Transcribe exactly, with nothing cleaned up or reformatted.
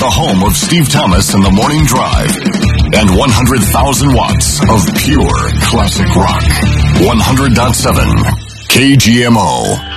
the home of Steve Thomas and the Morning Drive. And one hundred thousand watts of pure classic rock. one hundred point seven K G M O.